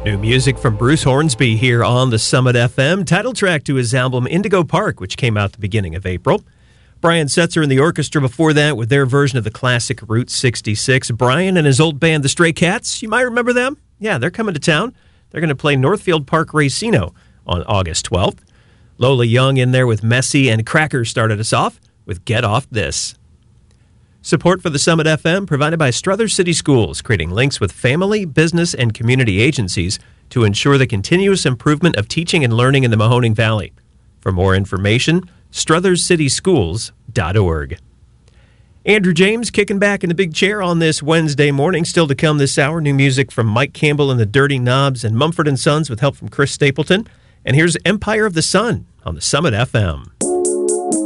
New music from Bruce Hornsby here on the Summit FM, title track to his album Indigo Park, which came out at the beginning of April. Brian Setzer and the orchestra before that with their version of the classic Route 66. Brian and his old band, the Stray Cats, you might remember them. Yeah, they're coming to town. They're going to play Northfield Park Racino on August 12th. Lola Young in there with Messy, and Crackers started us off with Get Off This. Support for the Summit FM provided by Struthers City Schools, creating links with family, business, and community agencies to ensure the continuous improvement of teaching and learning in the Mahoning Valley. For more information, strutherscityschools.org. Andrew James kicking back in the big chair on this Wednesday morning. Still to come this hour, new music from Mike Campbell and the Dirty Knobs and Mumford & Sons with help from Chris Stapleton. And here's Empire of the Sun on the Summit FM.